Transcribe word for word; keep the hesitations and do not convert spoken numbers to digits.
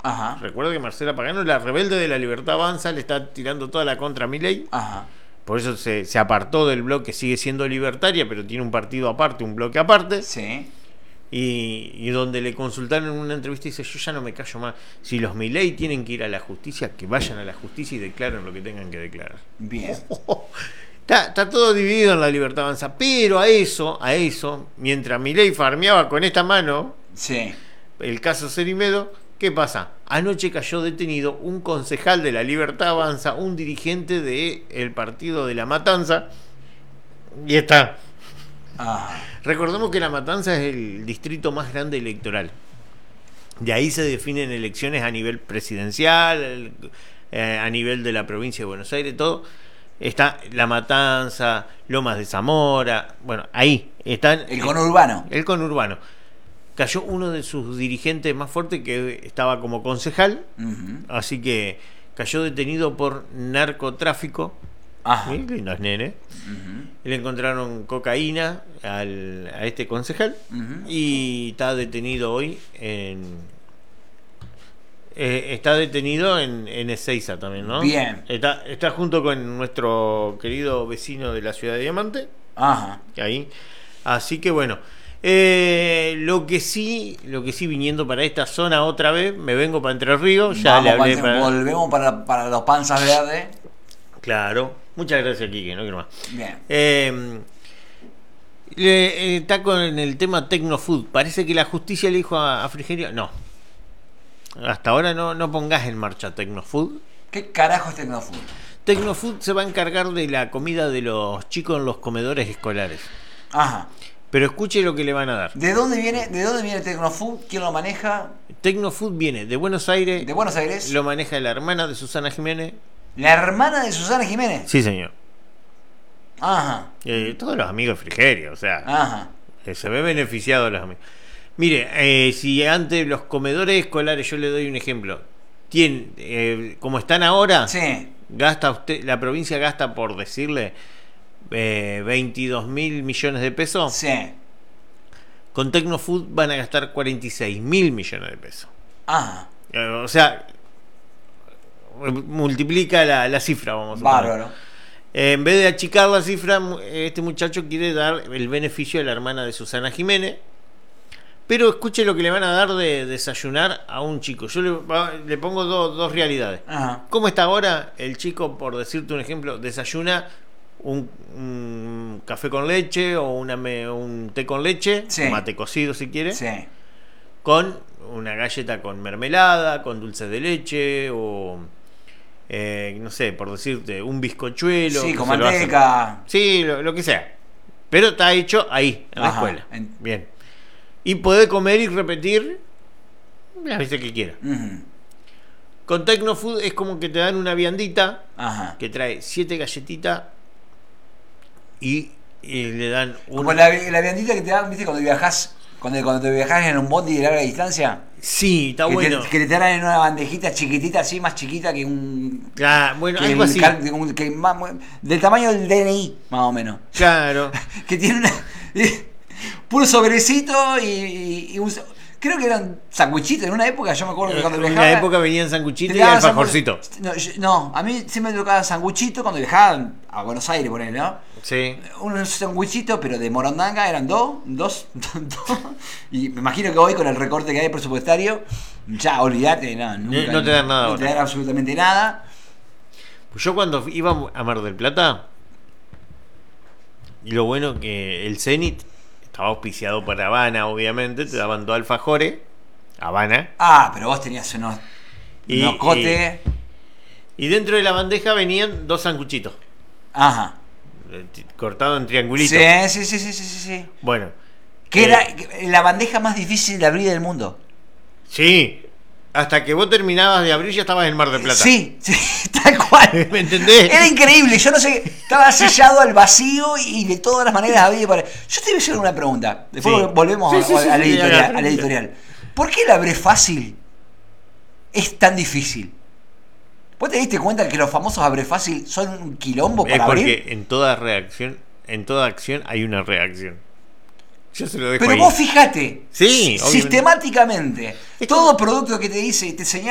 Ajá. Recuerda que Marcela Pagano, la rebelde de La Libertad Avanza, le está tirando toda la contra a Milei. Ajá. Por eso se, se apartó del bloque, sigue siendo libertaria, pero tiene un partido aparte, un bloque aparte. Sí. Y, y donde le consultaron en una entrevista, dice: yo ya no me callo más. Si los Milei tienen que ir a la justicia, que vayan a la justicia y declaren lo que tengan que declarar. Bien. Oh, oh, oh. Está, está todo dividido en La Libertad Avanza. Pero a eso, a eso, mientras Milei farmeaba con esta mano, sí, el caso Cerimedo, ¿qué pasa? Anoche cayó detenido un concejal de La Libertad Avanza, un dirigente del partido de La Matanza, y está. Ah. Recordemos que La Matanza es el distrito más grande electoral. De ahí se definen elecciones a nivel presidencial, eh, a nivel de la provincia de Buenos Aires, todo. Está La Matanza, Lomas de Zamora, bueno, ahí están. El conurbano. El conurbano. Cayó uno de sus dirigentes más fuertes, que estaba como concejal, uh-huh. así que cayó detenido por narcotráfico. Ajá. ¿Sí? Lindos nenes. Uh-huh. Le encontraron cocaína al, a este concejal, uh-huh. y está detenido hoy en. Eh, está detenido en, en Ezeiza también, ¿no? Bien. Está, está junto con nuestro querido vecino de la ciudad de Diamante. Ajá. Ahí. Así que bueno. Eh, lo que sí, lo que sí, viniendo para esta zona otra vez, me vengo para Entre Ríos. Ya Vamos, le hablé para, para... Volvemos para, para los panzas verdes. Claro. Muchas gracias, Quique, no quiero más. Bien. Eh, le, eh, está con el tema Tecnofood. Parece que la justicia le dijo a, a Frigerio: no. Hasta ahora no, no pongas en marcha Tecnofood. ¿Qué carajo es Tecnofood? Tecnofood se va a encargar de la comida de los chicos en los comedores escolares. Ajá. Pero escuche lo que le van a dar. ¿De dónde viene, de dónde viene Tecnofood? ¿Quién lo maneja? Tecnofood viene de Buenos Aires. ¿De Buenos Aires? Lo maneja la hermana de Susana Jiménez. ¿La hermana de Susana Jiménez? Sí, señor. Ajá. Eh, todos los amigos de Frigerio, o sea. Ajá. Eh, se ve beneficiado los amigos. Mire, eh, si antes los comedores escolares, yo le doy un ejemplo, tienen, eh, como están ahora, sí. Gasta usted, la provincia gasta, por decirle, eh, veintidós mil millones de pesos. Sí. Con Tecnofood van a gastar cuarenta y seis mil millones de pesos. Ajá. Eh, o sea, multiplica la, la cifra, vamos a Bárbaro. Eh, en vez de achicar la cifra, este muchacho quiere dar el beneficio a la hermana de Susana Jiménez. Pero escuche lo que le van a dar de desayunar a un chico. Yo le, le pongo do, dos realidades. Ajá. ¿Cómo está ahora? El chico, por decirte un ejemplo, desayuna un, un café con leche o una, un té con leche, sí. mate cocido si quiere, sí. con una galleta con mermelada, con dulce de leche o, eh, no sé, por decirte, un bizcochuelo. Sí, con manteca. Sí, lo, lo que sea. Pero está hecho ahí, en Ajá. la escuela. En... Bien. Y puede comer y repetir las veces que quiera. Uh-huh. Con Tecnofood es como que te dan una viandita. Ajá. Que trae siete galletitas y, y le dan un... Como la, la viandita que te dan, ¿viste? Cuando viajas, cuando, cuando te viajas en un bondi de larga distancia. Sí, está que bueno. Te, que te dan en una bandejita chiquitita, así, más chiquita que un... Claro, bueno, que algo el, así. Que, que más, del tamaño del D N I, más o menos. Claro. Que tiene una... puro sobrecito y, y, y un, creo que eran sanguichitos. En una época, yo me acuerdo que cuando en viajaba... En una época venían sanguchitos y alfajorcito. No, yo, no, a mí siempre me tocaba sanguchito cuando viajaba a Buenos Aires, por él, ¿no? Sí. Un sanguichito, pero de morondanga, eran dos, dos, dos. Y me imagino que hoy, con el recorte que hay presupuestario, ya olvídate, no, nunca, no te dan nada. No ahora. te dan absolutamente nada. Yo cuando iba a Mar del Plata, y lo bueno que el Zenit estaba auspiciado para Habana, obviamente, te daban dos alfajores, Habana. Ah, pero vos tenías unos, y, unos cotes. Y, y dentro de la bandeja venían dos sanguchitos. Ajá. Cortado en triangulitos. Sí, sí, sí, sí, sí, sí. Bueno. Que eh, era la bandeja más difícil de abrir del mundo. Sí. Hasta que vos terminabas de abrir ya estabas en Mar del Plata. Sí, sí, tal cual. ¿Me entendés? Era increíble, yo no sé, estaba sellado al vacío y de todas las maneras había para... Yo te voy a hacer una pregunta, después sí. volvemos sí, a, sí, sí, a, la sí, editorial, sí, a la editorial. ¿Por qué el abre fácil es tan difícil? ¿Vos te diste cuenta que los famosos abre fácil son un quilombo para es porque abrir? En toda reacción, en toda acción hay una reacción. Yo se lo dejo Pero ahí. vos fíjate, sí, sistemáticamente, todo producto que te dice, te señala